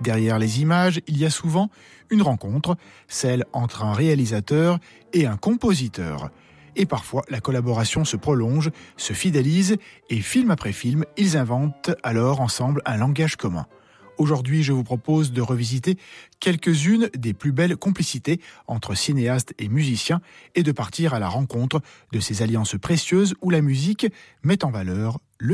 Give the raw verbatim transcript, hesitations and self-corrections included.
Derrière les images, il y a souvent une rencontre, celle entre un réalisateur et un compositeur. Et parfois, la collaboration se prolonge, se fidélise, et film après film, ils inventent alors ensemble un langage commun. Aujourd'hui, je vous propose de revisiter quelques-unes des plus belles complicités entre cinéastes et musiciens et de partir à la rencontre de ces alliances précieuses où la musique met en valeur